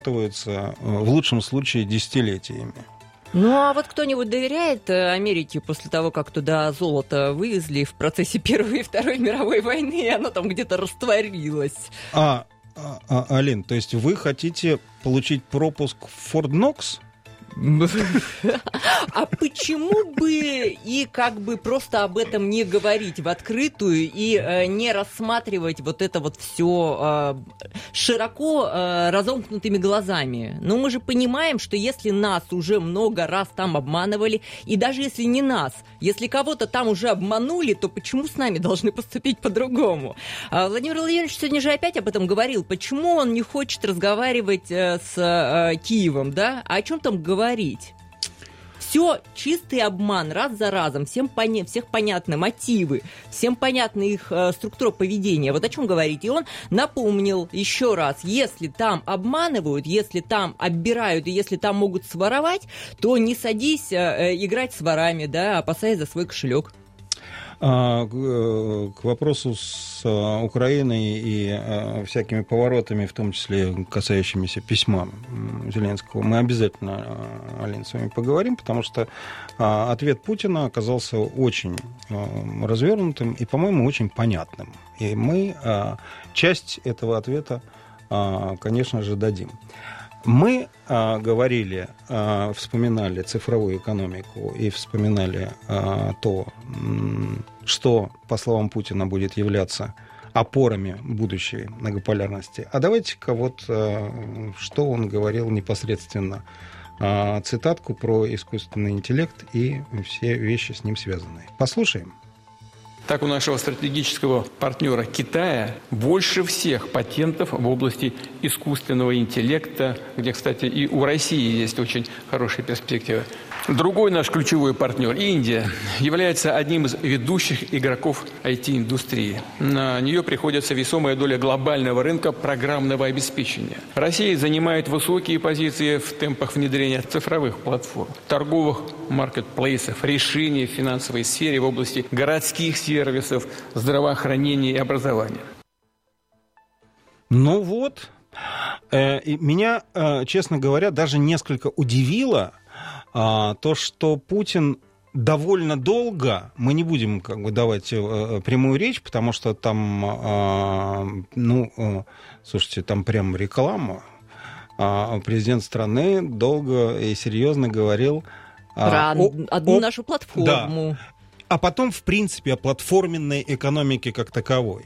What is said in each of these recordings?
в лучшем случае десятилетиями. Ну, а вот кто-нибудь доверяет Америке после того, как туда золото вывезли в процессе Первой и Второй мировой войны, и оно там где-то растворилось? Алин, то есть вы хотите получить пропуск в Форт Нокс? А почему бы и как бы просто об этом не говорить в открытую и не рассматривать вот это вот все широко разомкнутыми глазами? Ну, мы же понимаем, что если нас уже много раз там обманывали, и даже если не нас, если кого-то там уже обманули, то почему с нами должны поступить по-другому? Владимир Владимирович сегодня же опять об этом говорил. Почему он не хочет разговаривать с Киевом, да? А о чем там говорить? Все чистый обман раз за разом, всех понятны мотивы, всем понятна их структура поведения. Вот о чем говорить. И он напомнил еще раз, если там обманывают, если там оббирают и если там могут своровать, то не садись играть с ворами, да, опасаясь за свой кошелек. К вопросу с Украиной и всякими поворотами, в том числе касающимися письма Зеленского, мы обязательно, Алин, с вами поговорим, потому что ответ Путина оказался очень развернутым и, по-моему, очень понятным. И мы часть этого ответа, конечно же, дадим. Мы говорили, вспоминали цифровую экономику и вспоминали то, что, по словам Путина, будет являться опорами будущей многополярности. А давайте-ка вот, что он говорил непосредственно, цитатку про искусственный интеллект и все вещи с ним связанные. Послушаем. Так, у нашего стратегического партнера Китая больше всех патентов в области искусственного интеллекта, где, кстати, и у России есть очень хорошие перспективы. Другой наш ключевой партнер, Индия, является одним из ведущих игроков IT-индустрии. На нее приходится весомая доля глобального рынка программного обеспечения. Россия занимает высокие позиции в темпах внедрения цифровых платформ, торговых маркетплейсов, решений в финансовой сфере в области городских сервисов, здравоохранения и образования. Ну вот, меня, честно говоря, даже несколько удивило то, что Путин довольно долго, мы не будем как бы давать прямую речь, потому что там, слушайте, там прям реклама. Президент страны долго и серьезно говорил про одну нашу платформу. Да. А потом, в принципе, о платформенной экономике как таковой.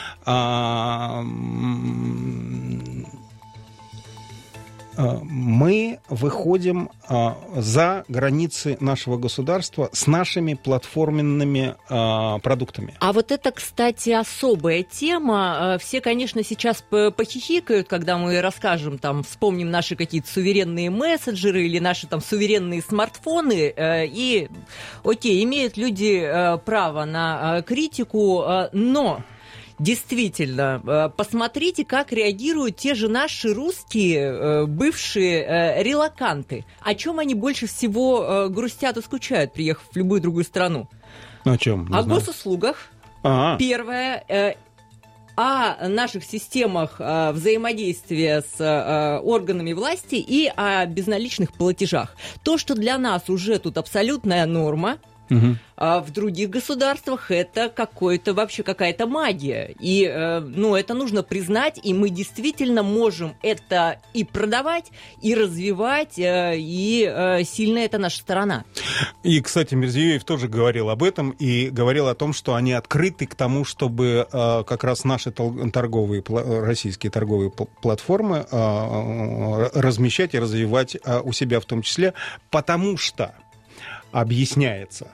Мы выходим за границы нашего государства с нашими платформенными продуктами. А вот это, кстати, особая тема. Все, конечно, сейчас похихикают, когда мы расскажем, там, вспомним наши какие-то суверенные мессенджеры или наши там суверенные смартфоны. И, окей, имеют люди право на критику, но... Действительно, посмотрите, как реагируют те же наши русские бывшие релоканты. О чем они больше всего грустят и скучают, приехав в любую другую страну? О чем? О госуслугах. Первое. О наших системах взаимодействия с органами власти и о безналичных платежах. То, что для нас уже тут абсолютная норма, а в других государствах это вообще какая-то магия. И это нужно признать, и мы действительно можем это и продавать, и развивать, и сильная это наша сторона. И, кстати, Мирзиёев тоже говорил об этом, и говорил о том, что они открыты к тому, чтобы как раз наши российские торговые платформы размещать и развивать у себя в том числе, потому что объясняется.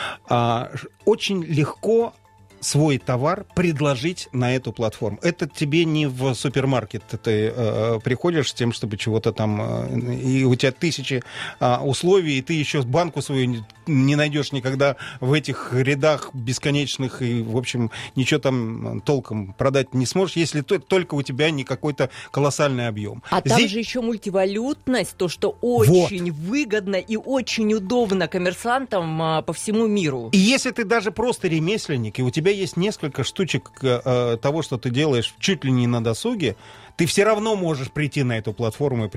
Очень легко свой товар предложить на эту платформу. Это тебе не в супермаркет. Ты приходишь с тем, чтобы чего-то там... И у тебя тысячи условий, и ты еще банку свою не найдешь никогда в этих рядах бесконечных, и, в общем, ничего там толком продать не сможешь, если только у тебя не какой-то колоссальный объем. А там же еще мультивалютность, то, что очень выгодно и очень удобно коммерсантам по всему миру. И если ты даже просто ремесленник, и у тебя есть несколько штучек того, что ты делаешь чуть ли не на досуге, ты все равно можешь прийти на эту платформу и